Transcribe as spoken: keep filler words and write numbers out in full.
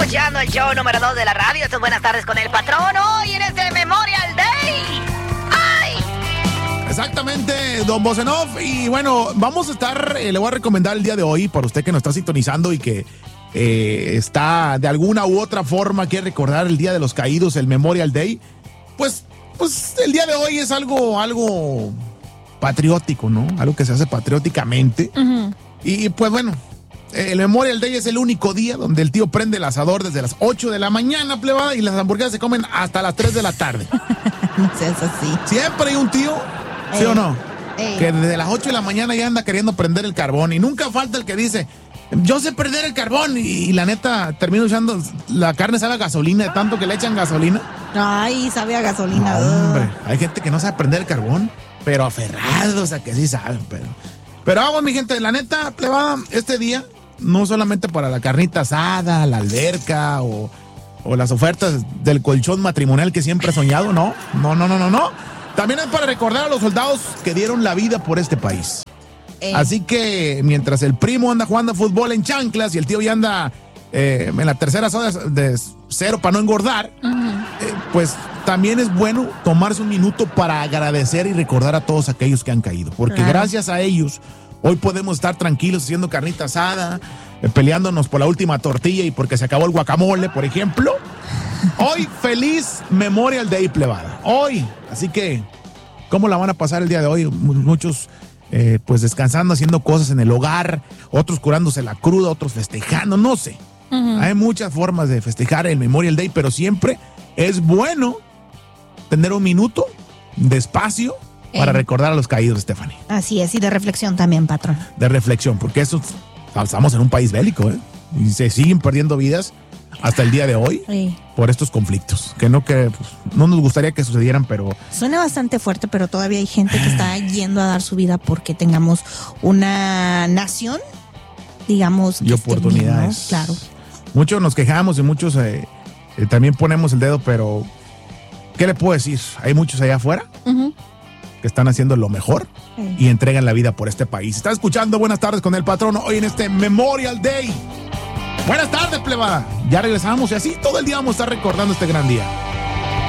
escuchando el show número dos de la radio. Esto es Buenas Tardes con el Patrón. Hoy en este Memorial Day. ¡Ay! Exactamente, don Bosenov. Y bueno, vamos a estar, eh, le voy a recomendar el día de hoy para usted que nos está sintonizando y que eh, está de alguna u otra forma quiere recordar el Día de los Caídos, el Memorial Day. Pues, pues el día de hoy es algo, algo patriótico, ¿no? Algo que se hace patrióticamente. Uh-huh. Y pues bueno, el Memorial Day es el único día donde el tío prende el asador desde las ocho de la mañana, plebada, y las hamburguesas se comen hasta las tres de la tarde. No seas así. Siempre hay un tío, ¿sí Ey. o no? Ey. Que desde las ocho de la mañana ya anda queriendo prender el carbón. Y nunca falta el que dice, yo sé prender el carbón. Y, y la neta, termino usando, la carne sabe a gasolina, de tanto que le echan gasolina. Ay, sabe a gasolina. No, hombre, hay gente que no sabe prender el carbón, pero aferrados a que sí saben, pero... Pero vamos, mi gente, la neta, plebada, este día... No solamente para la carnita asada, la alberca o, o las ofertas del colchón matrimonial que siempre he soñado, no, no, no, no, no, no. También es para recordar a los soldados que dieron la vida por este país. Eh. Así que mientras el primo anda jugando fútbol en chanclas y el tío ya anda eh, en la tercera soda de cero para no engordar, uh-huh. eh, pues también es bueno tomarse un minuto para agradecer y recordar a todos aquellos que han caído. Porque claro. Gracias a ellos... Hoy podemos estar tranquilos haciendo carnita asada, eh, peleándonos por la última tortilla y porque se acabó el guacamole, por ejemplo. Hoy, feliz Memorial Day, plebada. Hoy. Así que, ¿cómo la van a pasar el día de hoy? Muchos, eh, pues, descansando, haciendo cosas en el hogar, otros curándose la cruda, otros festejando, no sé. Uh-huh. Hay muchas formas de festejar el Memorial Day, pero siempre es bueno tener un minuto de espacio para eh. recordar a los caídos, Stephanie. Así es, y de reflexión también, patrón. De reflexión, porque eso, estamos en un país bélico, ¿eh? Y se siguen perdiendo vidas hasta el día de hoy sí. Por estos conflictos, que no que pues, no nos gustaría que sucedieran, pero... Suena bastante fuerte, pero todavía hay gente que está yendo a dar su vida porque tengamos una nación, digamos... Y oportunidades. Bien, ¿no? Claro. Muchos nos quejamos y muchos eh, eh, también ponemos el dedo, pero... ¿Qué le puedo decir? Hay muchos allá afuera... Uh-huh. Que están haciendo lo mejor sí. Y entregan la vida por este país. Está escuchando Buenas Tardes con el Patrón hoy en este Memorial Day. Buenas tardes, plebada. Ya regresamos y así todo el día vamos a estar recordando este gran día.